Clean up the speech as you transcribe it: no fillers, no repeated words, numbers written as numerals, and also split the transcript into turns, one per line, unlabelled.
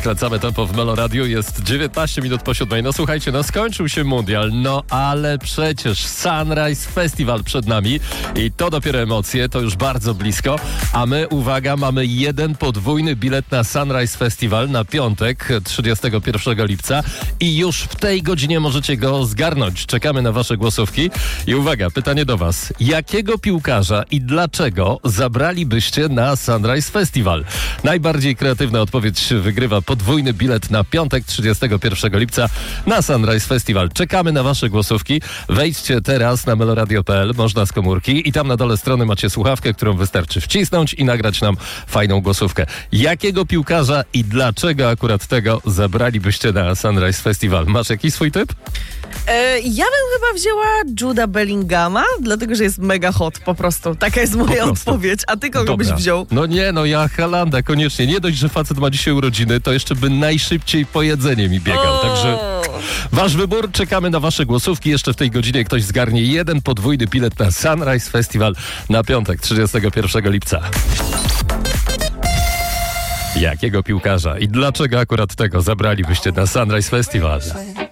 Skracamy tempo w Melo Radio, jest 19 minut po 7. No słuchajcie, no skończył się mundial, no ale przecież Sunrise Festival przed nami i to dopiero emocje, to już bardzo blisko, a my, uwaga, mamy jeden podwójny bilet na Sunrise Festival na piątek, 31 lipca i już w tej godzinie możecie go zgarnąć. Czekamy na wasze głosówki i uwaga, pytanie do was. Jakiego piłkarza i dlaczego zabralibyście na Sunrise Festival? Najbardziej kreatywna odpowiedź wygrywa podwójny bilet na piątek 31 lipca na Sunrise Festival. Czekamy na wasze głosówki. Wejdźcie teraz na meloradio.pl, można z komórki i tam na dole strony macie słuchawkę, którą wystarczy wcisnąć i nagrać nam fajną głosówkę. Jakiego piłkarza i dlaczego akurat tego zabralibyście na Sunrise Festival? Masz jakiś swój typ?
Ja bym chyba wzięła Juda Bellingama, dlatego że jest mega hot po prostu. Taka jest moja odpowiedź. A ty kogo byś wziął?
No nie, no ja Haalanda koniecznie. Nie dość, że facet ma dzisiaj urodziny, to jeszcze by najszybciej po jedzenie mi biegał. Także wasz wybór, czekamy na wasze głosówki. Jeszcze w tej godzinie ktoś zgarnie jeden podwójny bilet na Sunrise Festival na piątek 31 lipca. Jakiego piłkarza i dlaczego akurat tego zabralibyście na Sunrise Festival?